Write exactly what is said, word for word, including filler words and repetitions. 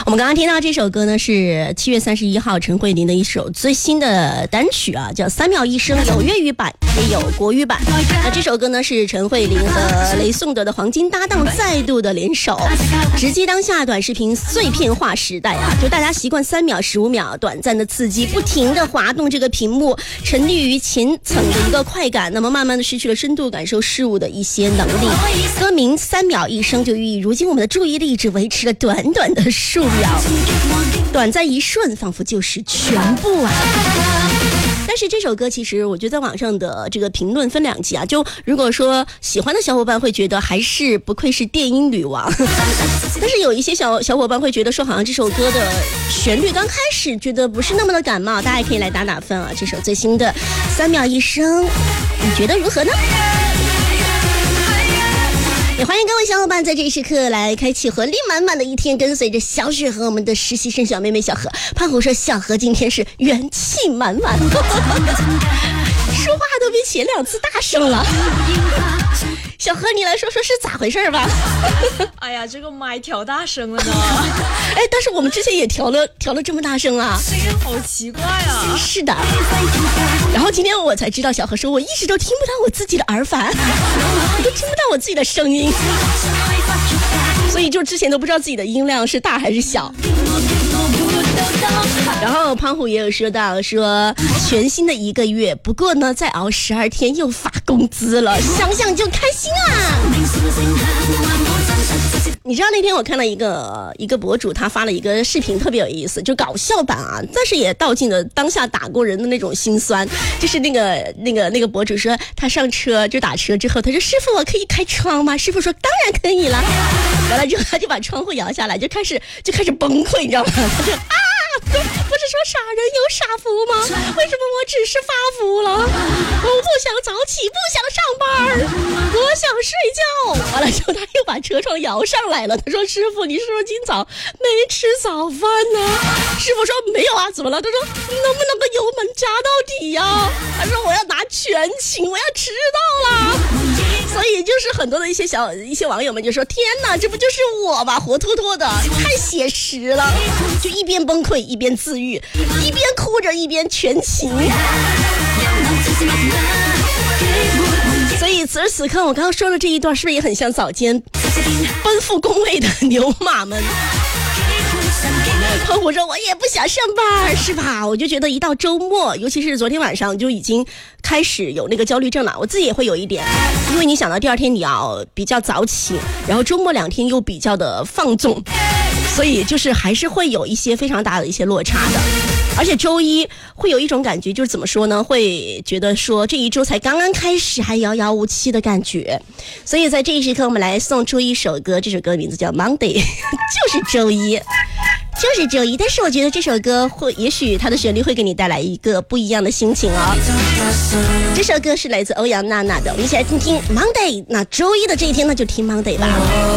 我们刚刚听到这首歌呢，是七月三十一号陈慧琳的一首最新的单曲啊，叫《三秒一生》，有粤语版也有国语版。那这首歌呢是陈慧琳和雷颂德的黄金搭档再度的联手，直击当下短视频碎片化时代啊！就大家习惯三秒、十五秒短暂的刺激，不停的滑动这个屏幕，沉溺于前层的一个快感，那么慢慢的失去了深度感受事物的一些能力。歌名《三秒一生》就寓意如今我们的注意力只维持了短短的数秒，短暂一瞬仿佛就是全部啊。但是这首歌其实我觉得在网上的这个评论分两极啊，就如果说喜欢的小伙伴会觉得还是不愧是电音女王，但是有一些小小伙伴会觉得说好像这首歌的旋律刚开始觉得不是那么的感冒，大家也可以来打打分啊。这首最新的三秒一生你觉得如何呢？也欢迎各位小伙伴在这一时刻来开启活力满满的一天，跟随着小雪和我们的实习生小妹妹小何。胖虎说小何今天是元气满满，说话都比前两次大声了。小何你来说说是咋回事吧？ 哎呀，这个麦调大声了呢。 哎，但是我们之前也调了调了这么大声啊， 好奇怪啊。 是的。然后今天我才知道，小何说我一直都听不到我自己的耳返，我都听不到我自己的声音，所以就之前都不知道自己的音量是大还是小。然后胖虎也有说到说全新的一个月，不过呢再熬十二天又发工资了，想想就开心啊。你知道那天我看了一个一个博主，他发了一个视频特别有意思，就搞笑版啊，但是也道尽了当下打工人的那种心酸。就是那个那个那个博主说他上车就打车之后，他说师傅我可以开窗吗？师傅说当然可以了。完了之后他就把窗户摇下来，就开始就开始崩溃，你知道吗？他就啊不是说傻人有傻福吗？为什么我只是发福了？我不想早起，不想上班，我想睡觉。完了之后他又把车窗摇上来了，他说师傅你是不是今早没吃早饭呢？师傅说没有啊，怎么了？他说能不能个油门加到底呀、啊？他说我要拿全勤，我要迟到了。所以就是很多的一些小一些网友们就说天哪，这不就是我吧，活脱脱的太写实了，就一边崩溃一边自愈，一边哭着一边全勤。所以此时此刻我刚刚说的这一段是不是也很像早间奔赴工位的牛马们？胖虎说我也不想上班是吧？我就觉得一到周末，尤其是昨天晚上就已经开始有那个焦虑症了，我自己也会有一点，因为你想到第二天你要比较早起，然后周末两天又比较的放纵，所以就是还是会有一些非常大的一些落差的。而且周一会有一种感觉，就是怎么说呢，会觉得说这一周才刚刚开始还遥遥无期的感觉。所以在这一时刻我们来送出一首歌，这首歌的名字叫 Monday 就是周一就是周一，但是我觉得这首歌会，也许它的旋律会给你带来一个不一样的心情哦。这首歌是来自欧阳娜娜的，我们一起来听听 Monday。那周一的这一天呢，就听 Monday 吧。